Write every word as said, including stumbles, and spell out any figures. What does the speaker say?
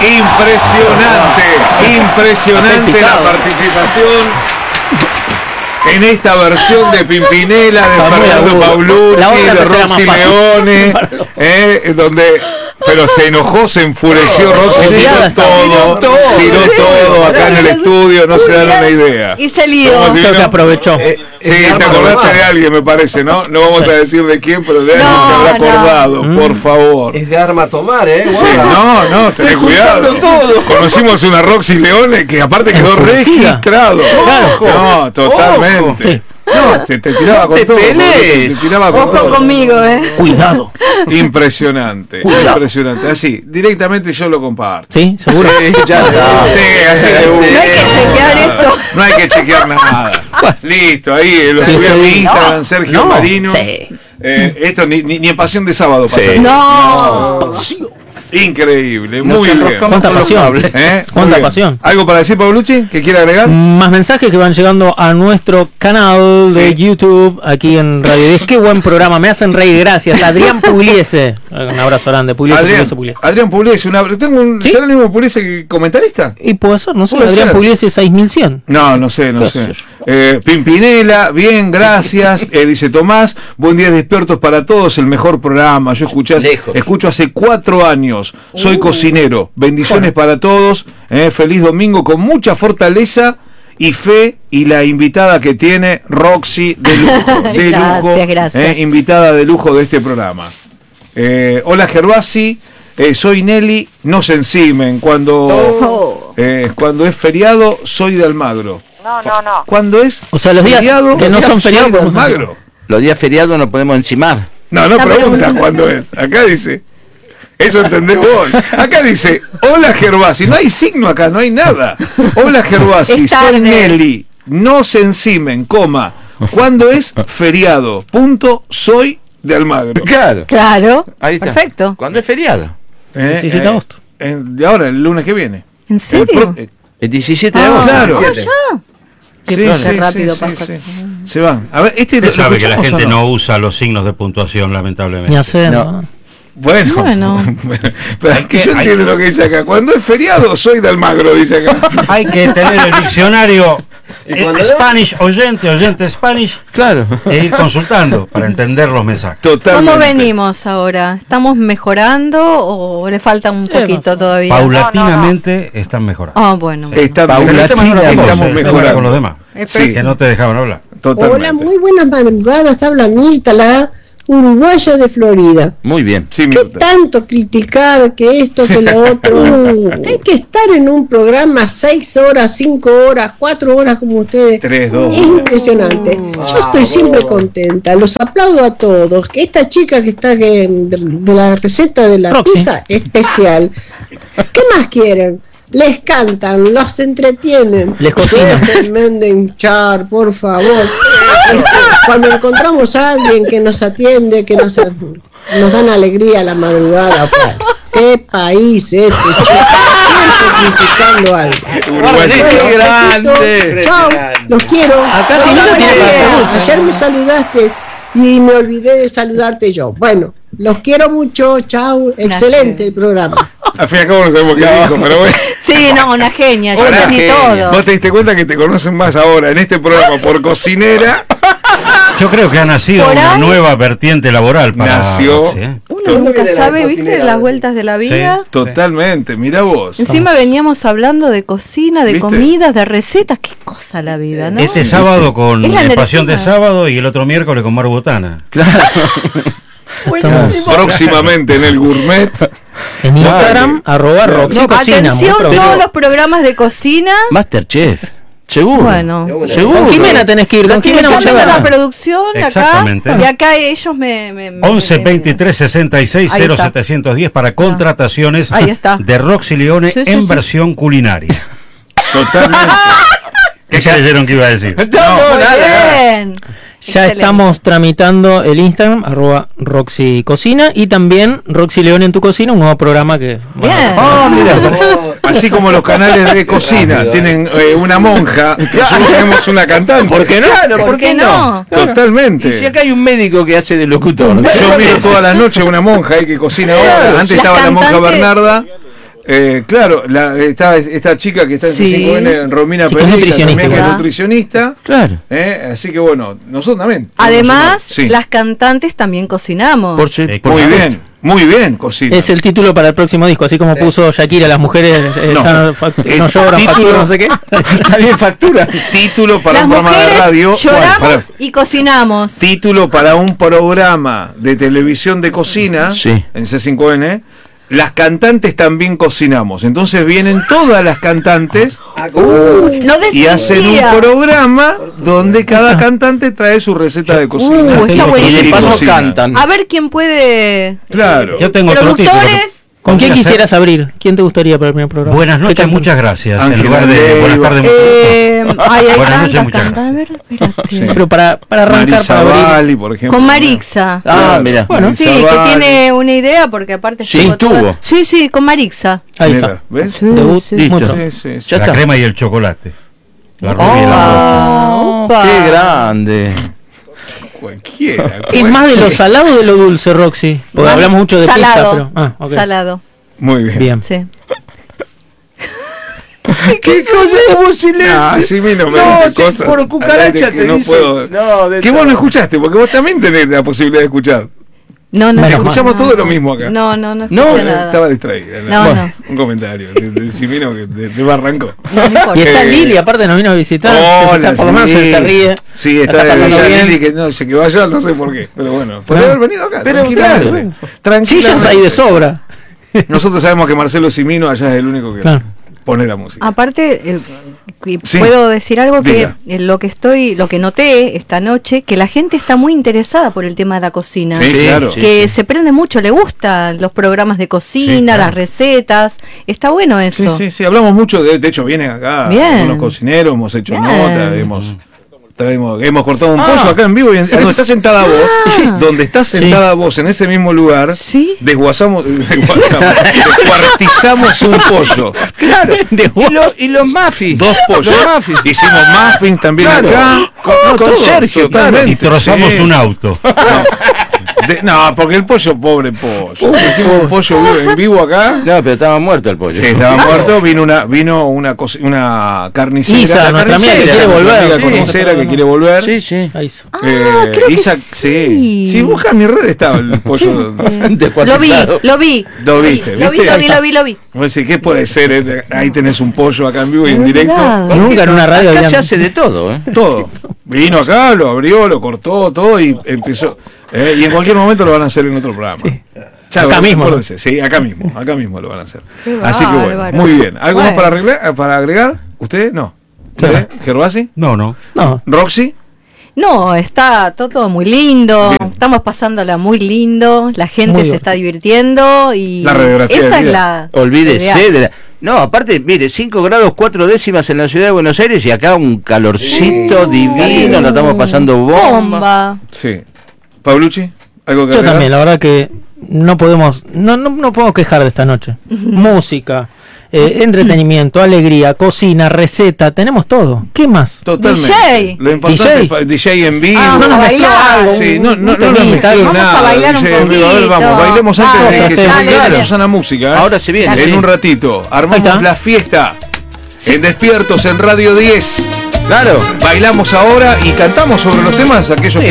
Impresionante, impresionante la participación en esta versión de Pimpinela, de Fernando Paulucci, de Roxy Leone, eh, donde... Pero se enojó, se enfureció, Roxy tiró todo, tiró todo acá en el estudio, no se dan una idea. Y se lió. Creo que aprovechó. Eh, sí, te acordaste de alguien, me parece, ¿no? No vamos a decir de quién, pero de alguien no, se habrá acordado, no. por favor. Es de arma a tomar, ¿eh? Sí, no, no, tenés cuidado. Todo. Conocimos una Roxy Leone que aparte quedó registrado. Claro. No, totalmente. Ojo. No, te, te tiraba no con te todo. Te, te tiraba con Ojo todo. conmigo, eh. Cuidado. Impresionante, Cuidado. impresionante. Así, directamente yo lo comparto. ¿Sí? ¿Seguro? Sí, ya, sí, así de uno. No hay que chequear esto. No hay que chequear nada. Listo, ahí lo subí a mi Instagram, Sergio no. Marino. Sí. Eh, esto ni, ni, ni en Pasión de Sábado pasa. Sí. No. no. Increíble, Nos muy bien. ¿Cuánta pasión? ¿Eh? ¿Cuánta pasión? ¿Algo para decir, Paulucci? ¿Que quiere agregar? Más mensajes que van llegando a nuestro canal de sí. YouTube aquí en Radio diez. Qué buen programa, me hacen reír, gracias. Adrián Pugliese. Un abrazo grande. Pugliese, Adrián, Pugliese, Pugliese. Adrián Pugliese, una, ¿tengo un, ¿sí? ¿será el mismo Pugliese que comentarista? Y puede ser, no sé. ¿Puede Adrián ser? Pugliese seis mil cien. No, no sé, no sé. Eh, Pimpinela, bien, gracias. Eh, dice Tomás, buen día despiertos para todos, el mejor programa. Yo escuché, escucho hace cuatro años. Soy uh. cocinero. Bendiciones bueno. para todos. Eh, feliz domingo con mucha fortaleza y fe, y la invitada que tiene Roxy de lujo, de gracias, lujo, gracias. Eh, invitada de lujo de este programa. Eh, hola Gervasi, eh, soy Nelly, no se encimen cuando oh. eh, cuando es feriado soy de Almagro. No, no, no. Cuando es o sea los días feriado, que no son feriados de Almagro. Los días feriados no podemos encimar. No, no pregunta cuándo es. Acá dice. Eso entendés vos. Acá dice, hola Gervasi, no hay signo acá, no hay nada. Hola Gervasi, soy Nelly, no se encimen, coma, ¿cuándo es feriado? Punto, soy de Almagro. Claro. Claro. Ahí está. Perfecto. ¿Cuándo es feriado? Eh, diecisiete de agosto. Eh, de ahora, el lunes que viene. ¿En serio? El, pro, eh, el diecisiete de ah, agosto. Claro. Ah, ya. Qué sí, sí, rápido sí, pasa. sí, sí. Se van. A ver, este Usted sabe que la gente no? no usa los signos de puntuación, lamentablemente. Ya sé, no. ¿no? Bueno, bueno. pero es que yo entiendo que... lo que dice acá. Cuando es feriado, soy de Almagro, dice acá. Hay que tener el diccionario eh, Spanish, oyente, oyente Spanish, claro, e ir consultando para entender los mensajes. Totalmente. ¿Cómo venimos ahora? ¿Estamos mejorando o le falta un poquito sí, todavía? Paulatinamente no, no, no. están mejorando. Ah, bueno. Está Paulatinamente estamos mejorando con los demás. Sí. Que no te dejaban hablar. Totalmente. Hola, muy buenas madrugadas. Habla Mirta, la uruguaya de Florida. Muy bien. Sí, ¿Qué tanto criticar que esto, que lo otro? Hay que estar en un programa seis horas, cinco horas, cuatro horas como ustedes. Tres, dos. Es impresionante. Yo estoy siempre contenta. Los aplaudo a todos. Que esta chica que está que, de, de la receta de la Roxy. pizza especial. ¿Qué más quieren? Les cantan, los entretienen, les cocinan. Dejen de hinchar, por favor. Este, cuando encontramos a alguien que nos atiende, que nos, nos dan alegría a la madrugada, pues. ¿Qué país es este? Siempre criticando algo. Uruguay es grande. Chao, los quiero. Acá si no lo tiene para Ayer me saludaste y me olvidé de saludarte yo. Bueno, los quiero mucho, chao. Excelente el programa. Al fin y al cabo no sabemos qué dijo, pero bueno. Sí, no, una genia, yo Una entendí todo. Vos te diste cuenta que te conocen más ahora en este programa por cocinera. Yo creo que ha nacido Por una ahí, nueva vertiente laboral para nació. ¿sí? Uno nunca sabe, ¿viste? Las vueltas de la vida. Sí. Totalmente, mirá vos. Encima veníamos hablando de cocina, de ¿viste? comidas, de recetas. Qué cosa la vida, ¿no? Este sábado con Es la eh, Pasión de energía. Sábado y el otro miércoles con Mar Botana. Claro. Estamos Próximamente en el Gourmet. en Instagram, Dale. arroba Roxy No, Cocina. atención, muy pronto. todos los programas de cocina. Masterchef. Seguro. Bueno. Seguro. Con Jimena tenés que ir, con Jimena Estamos en la Mochaverra. producción acá. Exactamente. Y acá ellos me. me, me once me- veintitrés sesenta y seis Ahí cero está. setecientos diez para contrataciones Ahí está. de Roxy Leone Sí, sí, en sí. versión culinaria. Totalmente. ¿Qué creyeron que iba a decir? No, no, Muy nada. bien. Ya Excelente. estamos tramitando el Instagram, arroba Roxy Cocina, y también Roxy León en tu cocina, un nuevo programa que... Bien. Ah, mira, así como los canales de cocina tienen eh, una monja, nosotros tenemos una cantante. ¿Por qué no? Claro, ¿Por qué no? Totalmente. Y si acá hay un médico que hace de locutor. Yo miro toda la noche una monja ahí que cocina ahora. Antes Las estaba la monja cantantes- Bernarda. Eh, claro, la, esta, esta chica que está en Sí. C cinco N, Romina Sí, que es Perita, nutricionista, también, que es ¿verdad? nutricionista. Claro. Eh, así que bueno, nosotros también. Además, Sí. las cantantes también cocinamos. Por su- Eh, por Muy supuesto. bien, muy bien, cocina. Es el título para el próximo disco, así como puso Shakira, las mujeres eh, No. ya no, fact- Eh, no lloran, título- factura, no sé qué. También factura. Título para Las un programa de mujeres radio. lloramos Bueno, pará. y cocinamos. Título para un programa de televisión de cocina Sí. en C cinco N. Las cantantes también cocinamos. Entonces vienen todas las cantantes No y hacen un desistía. programa donde cada cantante trae su receta de cocina. Uh, está Y de buenísimo. paso cocinan. cantan. A ver quién puede. Claro. Yo tengo otro título. Productores. ¿Con quién Podría ser quisieras abrir? ¿Quién te gustaría para el primer programa? Buenas ¿Qué noches, cantante? muchas gracias. Ángela En lugar de Leiva. buenas tardes, muchas Eh, ay, hay Buenas noches, tantas muchas cantantes. A ver, espérate. Sí. Pero para, para arrancar, Marisa para abrir. Bali, por ejemplo. Con Marixa. Ah, Claro. mira. Bueno, Sí, Marisa que Bali. tiene una idea porque aparte Sí, estuvo toda- tuvo. Sí, sí, con Marixa. Ahí Mira, está. ¿ves? Sí, Debut, sí. muy Listo. bien. Sí, sí, sí. Ya La está. crema y el chocolate. La rubia y la Ah, opa. Qué grande. Cualquiera. ¿Es más de lo salado o de lo dulce, Roxy? Porque Más hablamos mucho de salado. pizza, pero. Ah, ok. Salado, Muy bien. Bien. sí. ¿Qué cosa como silencio? Ah, sí, me no me No, dice sí, cosas por al cucaracha aire que te no dice- puedo. no, de que todo. vos no escuchaste, porque vos también tenés la posibilidad de escuchar. No, no. Menos no, Escuchamos no, todo no. lo mismo acá. No, no, no. No, escuché Eh, nada. Estaba distraída. No, Bueno, no. Un comentario de- del Simino que de, de Barranco. No, no importa. Y está Eh, Lili, aparte nos vino a visitar. que se Hola, está- por lo menos sí. se, se ríe. Sí, La está, de pasando Villa bien. Lili, que no, se quedó allá, no sé por qué. Pero bueno, podría Claro. haber venido acá. Pero tranquilamente. claro. Tranquilamente. Sillas ahí de sobra. Nosotros sabemos que Marcelo Simino allá es el único que Claro. pone la música. Aparte, eh, y Sí. puedo decir algo que Diga. eh, lo que estoy, lo que noté esta noche, que la gente está muy interesada por el tema de la cocina. Sí, Sí, claro. sí. Que se prende mucho, le gustan los programas de cocina, Sí, claro. las recetas. Está bueno Sí, eso. sí, sí, hablamos mucho, de, de hecho vienen acá Bien. algunos cocineros, hemos hecho Bien. nota, hemos, hemos, hemos cortado un Ah. pollo acá en vivo y en- donde estás sentada Ah. vos, donde estás sentada vos en ese mismo lugar, Sí. desguazamos, desguazamos, descuartizamos un pollo, Claro. Y los, y los muffins. dos pollos, Los muffins. hicimos muffins también Claro. acá, Con- no, con todo, Sergio, totalmente, Y trozamos sí. un auto. De- no, porque el pollo, pobre pollo, Trajimos un pollo vivo- en vivo acá. No, pero estaba muerto el pollo. Sí, estaba muerto, vino una, vino una, cosi- una carnicera, Isa, la nuestra amiga que carnicera, quiere nuestra volver, amiga sí. carnicera que quiere volver. Sí, sí. Ahí está. Ah, Eh, creo que Isa, sí. sí. Si buscas mi red estaba el pollo. Lo vi, Descuartizado. lo vi. Lo viste, Lo vi, ¿viste? lo vi, lo vi, lo vi. Vos decís, ¿qué puede ser? eh? Ahí tenés un pollo acá en vivo y en Es directo. verdad. Nunca en una radio Acá habían- se hace de todo, ¿eh? Todo. Vino acá, lo abrió, lo cortó, todo y empezó. Eh, y en cualquier momento lo van a hacer en otro programa. Ya, Acá mismo, ¿no? acuérdense, sí, acá mismo, acá mismo lo van a hacer. Qué Así que bueno, bárbaro. muy bien. ¿Algo más Bueno. para, arreglar, para agregar? ¿Usted? No. Claro. ¿Eh? ¿Gervasi? No, no. No, ¿Roxy? No, está todo muy lindo. Bien. Estamos pasándola muy lindo. La gente Muy se bien. está divirtiendo y La radiografía esa del es día. la. Olvídese ideal. de la... No, aparte, mire, cinco grados cuatro décimas en la ciudad de Buenos Aires y acá un calorcito divino, la estamos pasando bomba. Bomba. Sí. ¿Paulucci? ¿Algo que yo agregar? también, la verdad que no podemos, no, no, no podemos quejar de esta noche. Música, eh, entretenimiento, alegría, cocina, receta, tenemos todo. ¿Qué más? Totalmente. D J. Lo importante D J. es pa- D J en vivo. Ah, no nos a mezcló bailar. algo. Sí, no, no, un no nos temita, mezcló algo. Vamos a nada. bailar un D J en vivo. A ver, vamos, poquito. bailemos antes de Dale, que se dale, venga dale. Susana Música. ¿eh? Ahora se viene, En sí. un ratito. Ahí Armamos está. la fiesta. En Despiertos en Radio diez. Claro. Bailamos ahora y cantamos sobre los temas aquellos que